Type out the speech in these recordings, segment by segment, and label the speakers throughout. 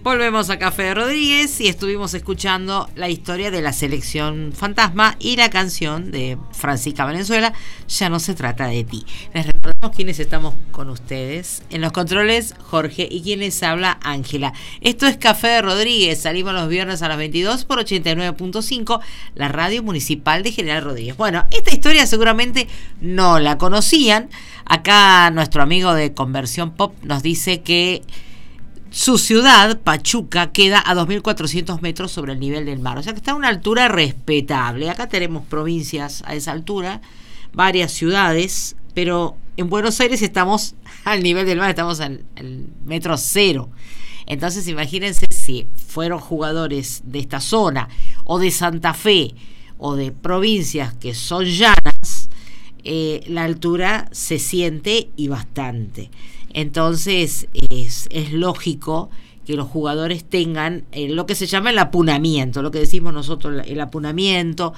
Speaker 1: Volvemos a Café de Rodríguez y estuvimos escuchando la historia de la selección fantasma y la canción de Francisca Valenzuela, Ya no se trata de ti. Les recordamos quiénes estamos con ustedes. En los controles, Jorge, y quienes habla, Ángela. Esto es Café de Rodríguez. Salimos los viernes a las 22 por 89.5, la radio municipal de General Rodríguez. Bueno, esta historia seguramente no la conocían. Acá nuestro amigo de Conversión Pop nos dice que su ciudad, Pachuca, queda a 2.400 metros sobre el nivel del mar. O sea que está a una altura respetable. Acá tenemos provincias a esa altura, varias ciudades, pero en Buenos Aires estamos al nivel del mar, estamos al metro cero. Entonces imagínense si fueron jugadores de esta zona, o de Santa Fe, o de provincias que son llanas, la altura se siente y bastante. Entonces es lógico que los jugadores tengan lo que se llama el apunamiento, lo que decimos nosotros, el apunamiento,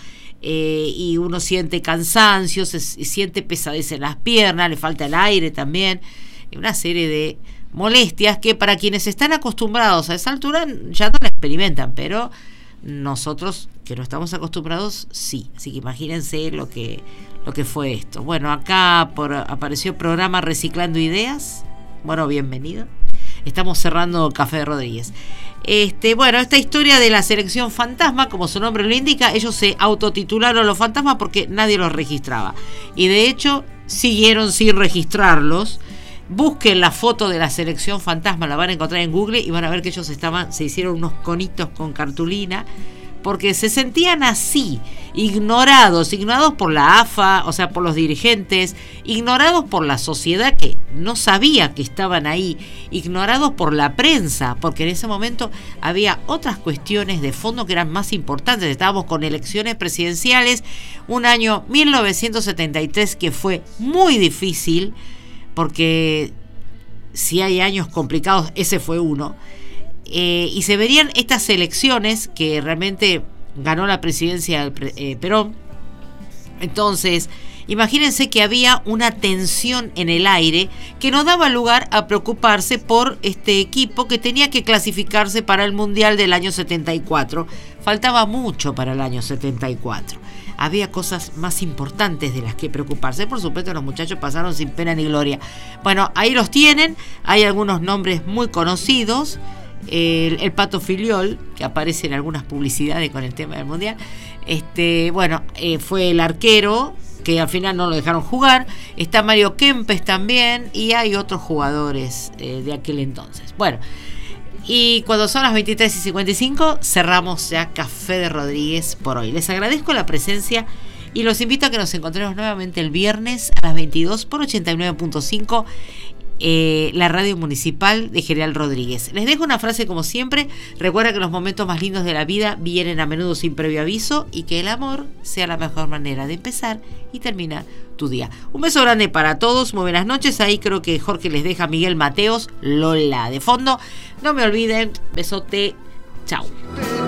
Speaker 1: y uno siente cansancio, siente pesadez en las piernas, le falta el aire también, y una serie de molestias que para quienes están acostumbrados a esa altura ya no la experimentan, pero nosotros que no estamos acostumbrados sí. Así que imagínense lo que fue esto. Bueno, acá apareció programa Reciclando Ideas. Bueno, bienvenido. Estamos cerrando Café de Rodríguez. Bueno, esta historia de la selección fantasma, como su nombre lo indica, ellos se autotitularon los fantasmas porque nadie los registraba. Y de hecho, siguieron sin registrarlos. Busquen la foto de la selección fantasma, la van a encontrar en Google y van a ver que ellos se hicieron unos conitos con cartulina, porque se sentían así, ignorados por la AFA, o sea, por los dirigentes, ignorados por la sociedad que no sabía que estaban ahí, ignorados por la prensa, porque en ese momento había otras cuestiones de fondo que eran más importantes. Estábamos con elecciones presidenciales, un año 1973 que fue muy difícil, porque si hay años complicados, ese fue uno. Y se verían estas elecciones que realmente ganó la presidencia Perón. Entonces, imagínense que había una tensión en el aire que no daba lugar a preocuparse por este equipo que tenía que clasificarse para el Mundial del año 74. Faltaba mucho para el año 74. Había cosas más importantes de las que preocuparse. Por supuesto, los muchachos pasaron sin pena ni gloria. Bueno, ahí los tienen. Hay algunos nombres muy conocidos. El Pato Filiol, que aparece en algunas publicidades con el tema del Mundial. Fue el arquero, que al final no lo dejaron jugar. Está Mario Kempes también. Y hay otros jugadores de aquel entonces. Bueno, y cuando son las 23:55, cerramos ya Café de Rodríguez por hoy. Les agradezco la presencia y los invito a que nos encontremos nuevamente el viernes a las 22 por 89.5, la radio municipal de General Rodríguez. Les dejo una frase como siempre. Recuerda que los momentos más lindos de la vida vienen a menudo sin previo aviso, y que el amor sea la mejor manera de empezar y terminar tu día. Un beso grande para todos, muy buenas noches. Ahí creo que Jorge les deja Miguel Mateos, Lola de fondo. No me olviden, besote, chao.